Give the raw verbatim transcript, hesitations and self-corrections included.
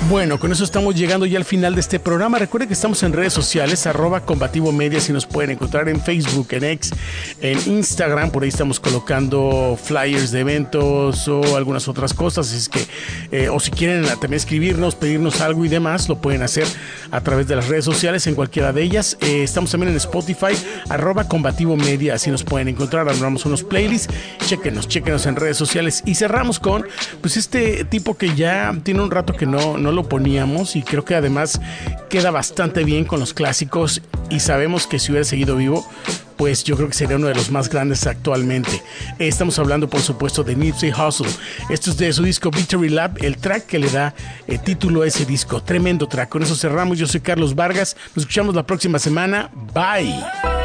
Bueno, con eso estamos llegando ya al final de este programa. Recuerden que estamos en redes sociales, arroba Combativo Media, si nos pueden encontrar en Facebook, en X, en Instagram. Por ahí estamos colocando flyers de eventos o algunas otras cosas. Es que, eh, o si quieren también escribirnos, pedirnos algo y demás, lo pueden hacer a través de las redes sociales, en cualquiera de ellas. Eh, estamos también en Spotify, arroba Combativo Media, así nos pueden encontrar. Armamos unos playlists, chéquenos, chéquenos en redes sociales. Y cerramos con, pues, este tipo que ya tiene un rato que no, no lo poníamos y creo que además queda bastante bien con los clásicos y sabemos que si hubiera seguido vivo, pues yo creo que sería uno de los más grandes actualmente. Estamos hablando, por supuesto, de Nipsey Hussle. Esto es de su disco Victory Lap, el track que le da eh, título a ese disco. Tremendo track. Con eso cerramos. Yo soy Carlos Vargas. Nos escuchamos la próxima semana. Bye.